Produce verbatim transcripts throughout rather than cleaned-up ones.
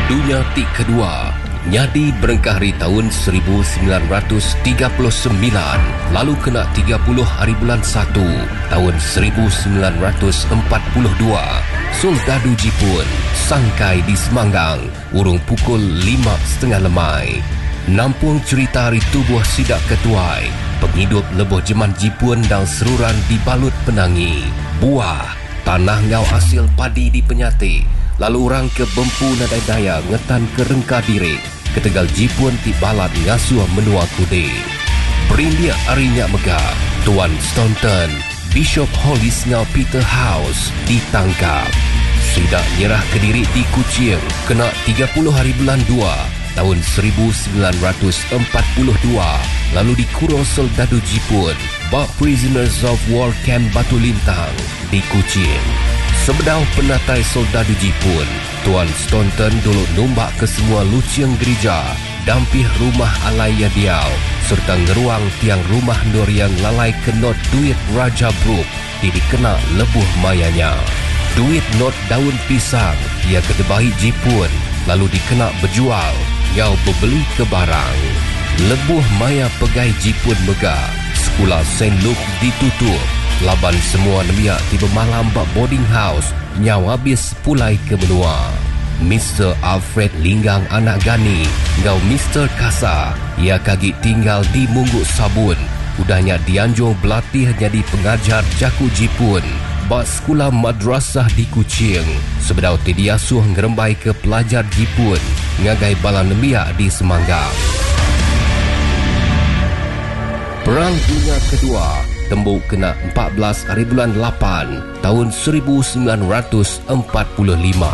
Dunia Tik Kedua Nyadi berengkah hari tahun seribu sembilan ratus tiga puluh sembilan, lalu kena tiga puluh hari bulan satu tahun seribu sembilan ratus empat puluh dua. Soldadu Jipun sangkai di Semanggang urung pukul lima setengah lemai. Nampung cerita hari tubuh sidak ketuai, penghidup lebuh jeman Jipun dan seruran dibalut penangi. Buah tanah ngau hasil padi di Penyati, lalu orang ke Bempu nadai daya ngetan ke Rengka Diri, ketegal Jipun ti balat ngasuh menua kude. Berindia arinya megah, Tuan Staunton, Bishop Hollis ngau Peter House ditangkap. Sidak nyerah ke Diri di Kuching, kena tiga puluh hari bulan dua tahun seribu sembilan ratus empat puluh dua, lalu dikurung soldadu Jipun bak Prisoners of War Camp Batu Lintang di Kuching. Sebedau penatai soldadu Jipun, Tuan Staunton dulu nombak ke semua luciang gereja, dampih rumah alaya diau, serta ngeruang tiang rumah nur yang lalai kenot duit Raja Brooke di dikena lebuh mayanya. Duit not daun pisang ia kedebahi Jipun, lalu dikena berjual, ngau berbeli ke barang. Lebuh maya pegai Jipun megah, sekolah Saint Luke ditutup, laban semua nemiak tiba malam bak boarding house, nyau habis pulai ke benua. Mister Alfred Linggang anak Gani, ngau Mister Kasa, ia kagik tinggal di Mungguk Sabun, udahnya dianjur berlatih jadi pengajar jaku Jipun bak sekolah madrasah di Kuching. Sebedau tidiasuh ngerembai ke pelajar Jipun ngagai bala nemiak di Semanggang. Perang Dunia Kedua tembuk kena empat belas hari bulan lapan tahun seribu sembilan ratus empat puluh lima.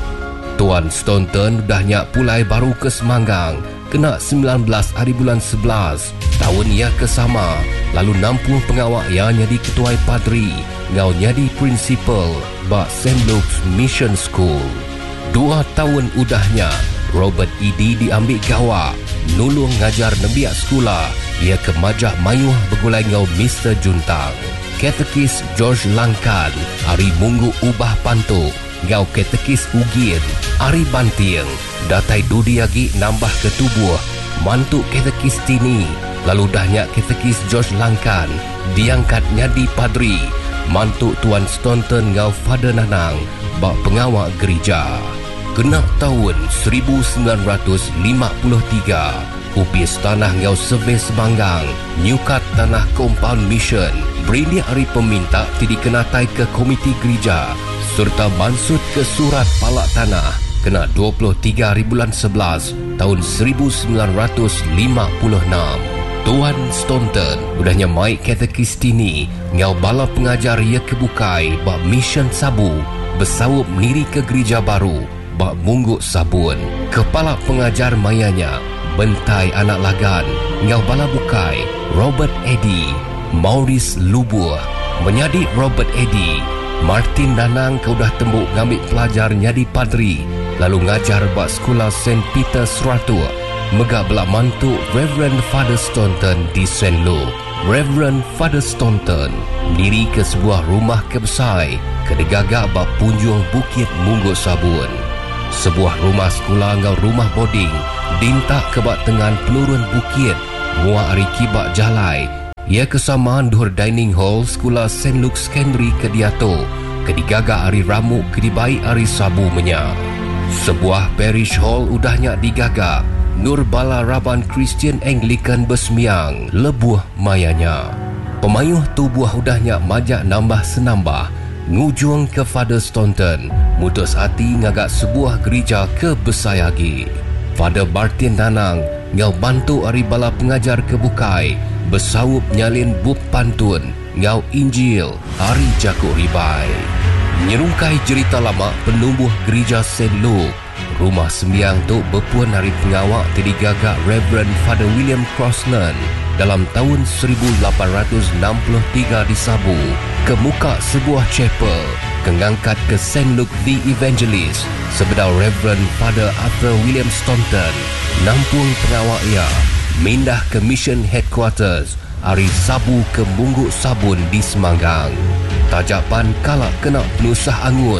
Tuan Staunton dahnya pulai baru ke Semanggang, kena sembilan belas hari bulan sebelas tahun ia kesama, lalu nampung pengawak ia jadi ketua padri, ngau jadi prinsipal bak Saint Luke's Mission School. Dua tahun udahnya Robert Edi diambil gawak, nulung ngajar nembiak sekolah. Ia ke Majah Mayuh bergulai ngau Mister Juntang. Katekis George Langkan, Ari Munggu Ubah Pantuk, ngau katekis Ugin, Ari Banting, datai Dudi Agi nambah ke tubuh, mantuk katekis Tini, lalu dahnya katekis George Langkan, diangkatnya di padri, mantuk Tuan Staunton ngau Father Nanang, bak pengawak gereja. Kena tahun seribu sembilan ratus lima puluh tiga, upis tanah ngau Survey Semanggang, nyukat tanah Compound Mission, berindia hari peminta tidak kenatai ke komiti gereja, serta mansut ke surat palak tanah, kena dua puluh tiga hari bulan sebelas tahun seribu sembilan ratus lima puluh enam. Tuan Staunton udahnya maik katekis Tini, ngau bala pengajar ia kebukai bak Mission Sabu, bersawup niri ke gereja baru bak Mungguk Sabun. Kepala pengajar mayanya Bentai Anak Lagan, ngau bala bukai Robert Eddy, Maurice Lubuh menjadi Robert Eddy. Martin Nanang kau dah tembuk ngambil pelajar jadi padri, lalu ngajar bak sekolah Saint Peter Seratu, megak belak mantu Reverend Father Staunton di Saint Luke. Reverend Father Staunton diri ke sebuah rumah kebesai kedegagak bak punjung Bukit Mungguk Sabun. Sebuah rumah sekolah ngau rumah boarding dintak kebak tengan penurun bukit muak ari kibak jalai. Ia kesamaan dur dining hall sekolah Saint Luke Secondary Kediato, kedigagak ari ramuk kedibai ari sabu menya. Sebuah parish hall udahnya digagak Nur Bala Raban Christian Anglican Besmiang lebuh mayanya. Pemayuh tubuh udahnya majak nambah senambah, ngujung ke Father Staunton, mutus hati ngagak sebuah gereja ke Besayagi. Father Martin Nanang ngau bantu ari bala pengajar kebukai, bersawup nyalin bub pantun, ngau Injil, hari Jakuk Ribai. Nyerungkai cerita lama penumbuh gereja Saint Luke, rumah sembiang tu berpuan hari pengawak terdigagak Reverend Father William Crossland dalam tahun seribu lapan ratus enam puluh tiga di Sabu, ke muka sebuah chapel, kengangkat ke Saint Luke the Evangelist, sebedau Reverend Father Arthur William Staunton, nampung pengawak ia, mindah ke Mission Headquarters, hari Sabu ke Mungguk Sabun di Semanggang. Tajapan kalak kena penusah angus,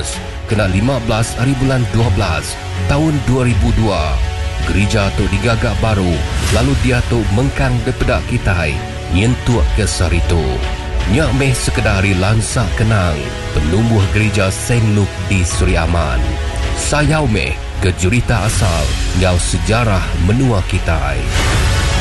kena lima belas hari bulan dua belas tahun dua ribu dua. Gereja tu digagak baru, lalu dia tu mengkang daripada kita nyentuak ke saritu. Nyak meh sekedari lansak kenang penumbuh gereja Saint Luke di Suri Aman. Sayau meh ke jurita asal nyau sejarah menua kita.